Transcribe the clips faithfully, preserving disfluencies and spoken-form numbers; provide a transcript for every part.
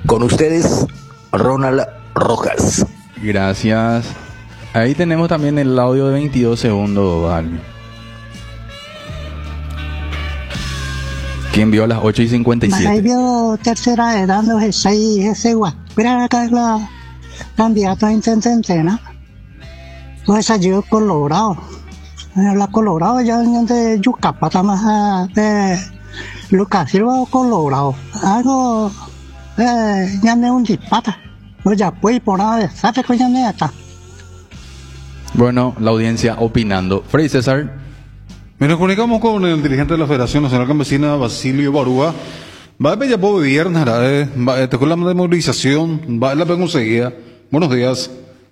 Con ustedes, Ronald Rojas. Gracias. Ahí tenemos también el audio de veintidós segundos, Balbi, que envió a las ocho y cincuenta y siete. Ahí vio tercera edad, no es seis, ese igual. Pero acá es la candidata a intendente, ¿no? Pues allí Colorado. La Colorado ya de Yucapata más de Lucas Silva Colorado. Algo eh, ya de un dispata. Pues ya pues por nada de sabe que ya no está. Bueno, la audiencia opinando. Freddy César. Me nos comunicamos con el dirigente de la Federación Nacional Campesina, Basilio Barúa. Va a ya por viernes, va a con la movilización, va a la conseguida. Buenos días.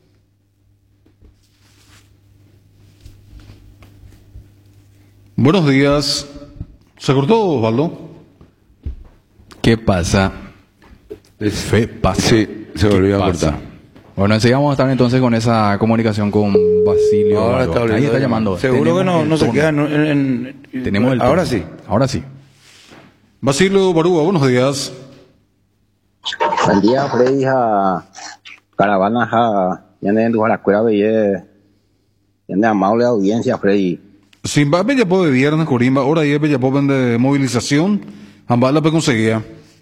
Buenos días. ¿Se cortó, Osvaldo? ¿Qué pasa? Fe pasa. Sí, se volvió a cortar. Bueno, enseguida vamos a estar entonces con esa comunicación con Basilio. Ahora está Ahí está llamando. Seguro que no, no se queda en, en, en Tenemos el ahora turno. sí. Ahora sí. Basilio Barúa, buenos días. Buen día, Freddy, ja caravana, ja ya ne a la escuela de ya ne amable audiencia, Freddy. Sin va a por viernes, Corimba, ahora ya ya por de movilización, ambas la conseguía.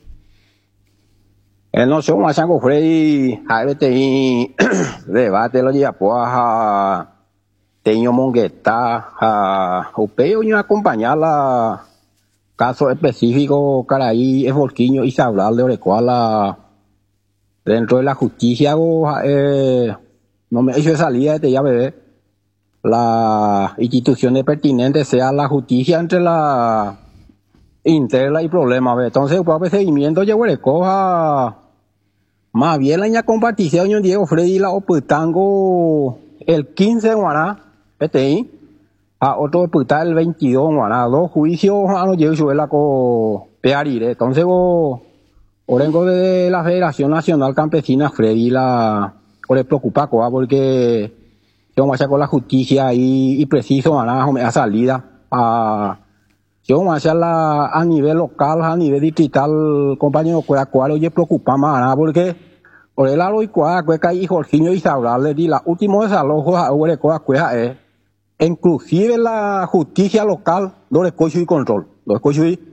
El no show más con Freddy, a ver te debate lo lleva pues a teño mongueta, a upeo y acompañar la caso específico caraí es volquiño y se hablar de cual dentro de la justicia eh, no me he hecho salida de ya bebé la institución pertinente sea la justicia entre la interna y problema ¿ve? Entonces para seguimiento yo le coja más bien la ña compartición yo Diego Freddy la oputango el quince de guaná este a otro putar el veintidós, a dos juicios a no llevo su la co pearire. Entonces go orengo de la Federación Nacional Campesina Freddy la o le preocupa coa porque yo me con la justicia y, y preciso a a salida a yo me la a nivel local a nivel distrital compañero cual cual oye preocupa más porque por el lado y cual cueca y Jorginho y Sabral di la último desalojo a ore coa cueja es inclusive la justicia local no le cocho y control, no le cocho y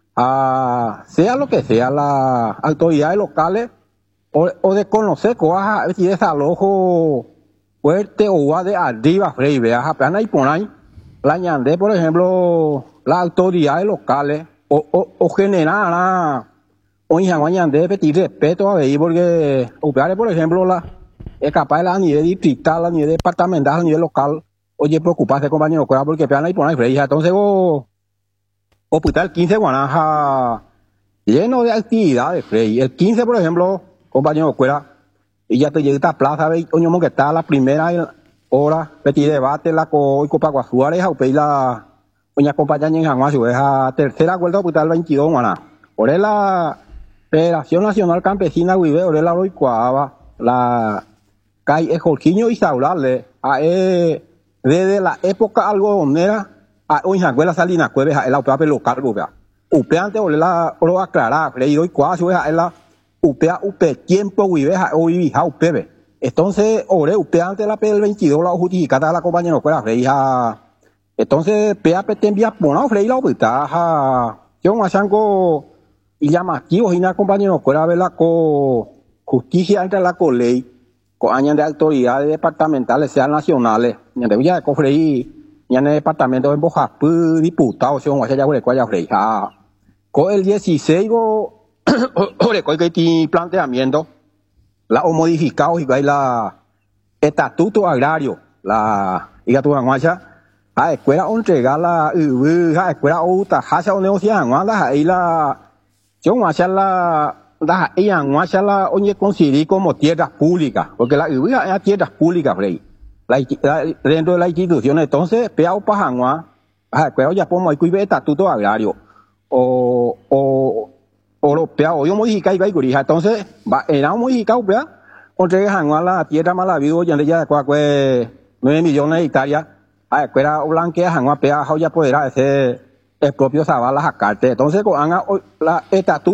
ah, sea lo que sea las autoridades locales o, o de conocer cosas si desalojo fuerte o va de arriba Frey vea apenas y por ahí la ñandé por ejemplo las autoridades locales o, o, o generar o ñandé pedir respeto a ver porque por ejemplo la es capaz de a nivel distrital a nivel departamental a nivel local oye, preocuparse, compañero, porque pean ahí por ahí, Freddy. Entonces, vos, hospital quince Guanaja, lleno de actividades, Freddy. El quince, por ejemplo, compañero, cuera, y ya te llega a esta plaza, ve, oño, que está la primera hora, petit debate, la co, y copa Suárez, o pedir la, oña compañera en Janguacio, es a tercera vuelta hospital veintidós Guanaja. Por él la Federación Nacional Campesina, Guibe, por él la Roicuaba, la calle Jorginho y Saularle, a eh, desde la época algodonera a hoy en la Salina Cueve a la upea local upea upea antes o la o aclarar le doy cuatro a la upea upe tiempo vive hoy vija upebe entonces ore upea antes la P del veintidós la justificada la compañera cuela freija entonces pea pe envía bona freija la upea yo machango y llamativo y na compañero cuela ver la co justicia entre la co ley con años de autoridades departamentales, sean nacionales, ya de ya cofre y ya en el departamento de Bojapú, diputados, son allá por el cual ya freja. Con el dieciséis, por el cual que tiene planteamiento, la o modificado y la estatuto agrario, la y que tu guacha, a escuela entregar la a escuela otra, hacia una negociación, la ahí la yo guacha la la ella guacha la oye considerar como tierras públicas porque la es tierras públicas Frey la, la, dentro de la institución entonces peao pajangua ah pero ya pongo aquí ve estatuto agrario o o o lo peao yo modificar y va entonces va era modificado pea entrega jangua la tierra malavido ya ya cua cue nueve millones de hectáreas ah espera blanquea jangua pea ya podrá ese el propio Zavala Jacarte entonces con la estatuto